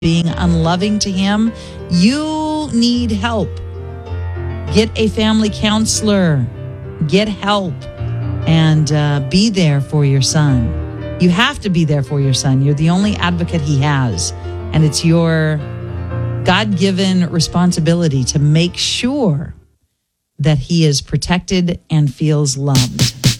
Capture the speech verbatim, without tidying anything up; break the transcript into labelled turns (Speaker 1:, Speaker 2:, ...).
Speaker 1: being unloving to him, you need help. Get a family counselor. Get help and uh, be there for your son. You have to be there for your son. You're the only advocate he has. And it's your God-given responsibility to make sure that he is protected and feels loved.